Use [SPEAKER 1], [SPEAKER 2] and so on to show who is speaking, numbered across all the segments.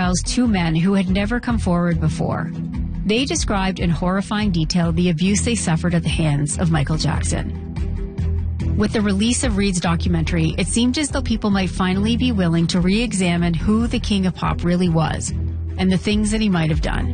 [SPEAKER 1] profiles two men who had never come forward before. They described in horrifying detail the abuse they suffered at the hands of Michael Jackson. With the release of Reed's documentary, it seemed as though people might finally be willing to re-examine who the king of pop really was and the things that he might have done.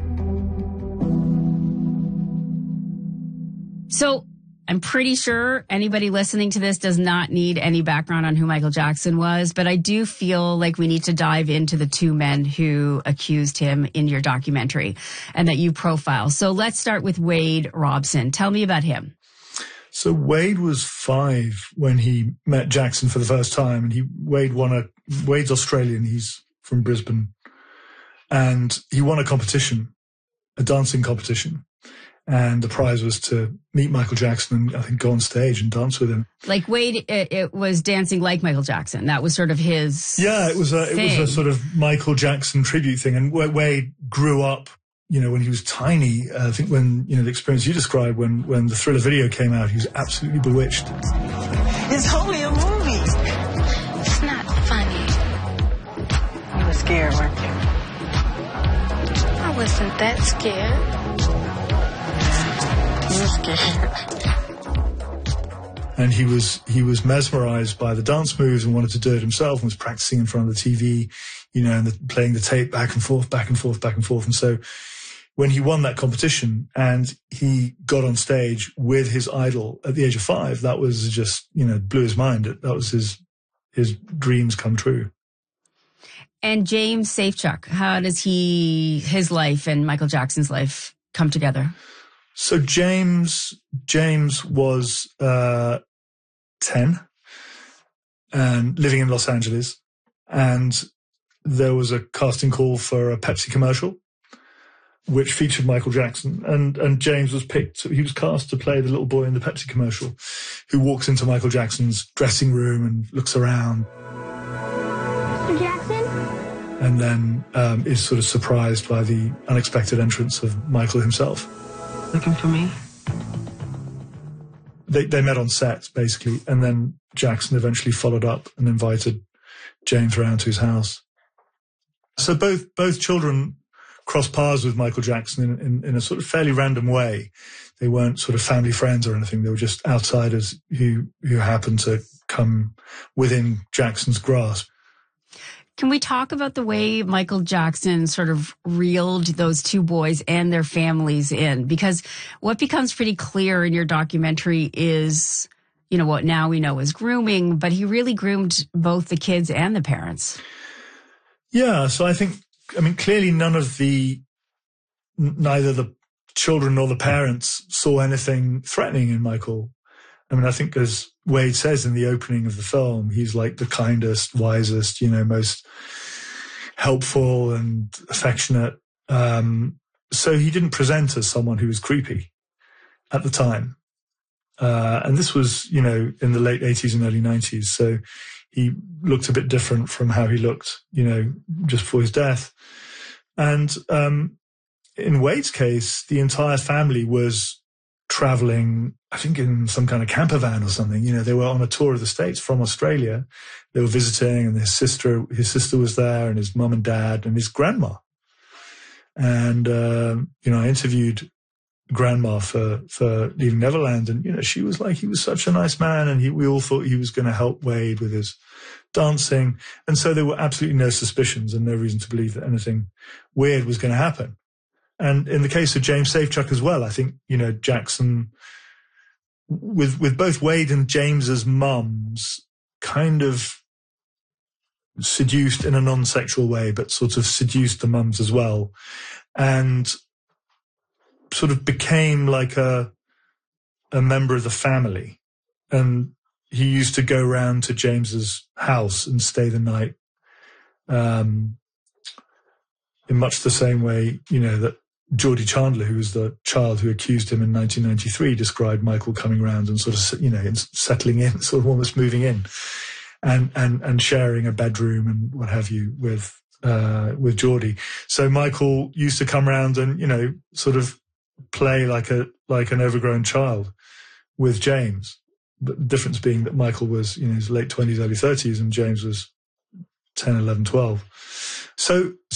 [SPEAKER 1] So, I'm pretty sure anybody listening to this does not need any background on who Michael Jackson was, but I do feel like we need to dive into the two men who accused him in your documentary and that you profile. So let's start with Wade Robson. Tell me about him.
[SPEAKER 2] So Wade was 5 when he met Jackson for the first time, and Wade's Australian. He's from Brisbane, and he won a competition, a dancing competition. And the prize was to meet Michael Jackson and I think go on stage and dance with him. Like
[SPEAKER 1] Wade, it was dancing like Michael Jackson. That was sort of his
[SPEAKER 2] it was a sort of Michael Jackson tribute thing. And Wade grew up, when he was tiny. I think when, the experience you described, when the Thriller video came out, he was absolutely bewitched.
[SPEAKER 3] It's only a movie.
[SPEAKER 4] It's not funny.
[SPEAKER 3] You were scared, weren't you?
[SPEAKER 4] I wasn't that scared.
[SPEAKER 2] And he was mesmerized by the dance moves and wanted to do it himself and was practicing in front of the TV, and playing the tape back and forth, back and forth, back and forth. And so when he won that competition and he got on stage with his idol at the age of 5, that was just, blew his mind. That was his dreams come true.
[SPEAKER 1] And James Safechuck, how does his life and Michael Jackson's life come together?
[SPEAKER 2] So James was 10 and living in Los Angeles, and there was a casting call for a Pepsi commercial which featured Michael Jackson, and James was picked. He was cast to play the little boy in the Pepsi commercial who walks into Michael Jackson's dressing room and looks around.
[SPEAKER 5] Mr. Jackson?
[SPEAKER 2] And then is sort of surprised by the unexpected entrance of Michael himself.
[SPEAKER 3] Looking for me?
[SPEAKER 2] They met on set, basically, and then Jackson eventually followed up and invited James around to his house. So both children crossed paths with Michael Jackson in a sort of fairly random way. They weren't sort of family friends or anything. They were just outsiders who happened to come within Jackson's grasp.
[SPEAKER 1] Can we talk about the way Michael Jackson sort of reeled those two boys and their families in? Because what becomes pretty clear in your documentary is, what now we know is grooming, but he really groomed both the kids and the parents.
[SPEAKER 2] Yeah, so clearly neither the children nor the parents saw anything threatening in Michael. I think as Wade says in the opening of the film, he's like the kindest, wisest, most helpful and affectionate. So he didn't present as someone who was creepy at the time. And this was, in the late 80s and early 90s. So he looked a bit different from how he looked, just before his death. And in Wade's case, the entire family was traveling, I think in some kind of camper van or something. They were on a tour of the States from Australia. They were visiting, and his sister was there, and his mum and dad and his grandma. And, I interviewed grandma for Leaving Neverland, and, she was like, he was such a nice man, and we all thought he was going to help Wade with his dancing. And so there were absolutely no suspicions and no reason to believe that anything weird was going to happen. And in the case of James Safechuck as well, I think, Jackson, with both Wade and James's mums, kind of seduced in a non-sexual way, but sort of seduced the mums as well, and sort of became like a member of the family. And he used to go round to James's house and stay the night, in much the same way, that Geordie Chandler, who was the child who accused him in 1993, described Michael coming round and sort of, settling in, sort of almost moving in, and sharing a bedroom and what have you with Geordie. So Michael used to come round and, sort of play like an overgrown child with James. But the difference being that Michael was, his late 20s, early 30s, and James was 10, 11, 12. So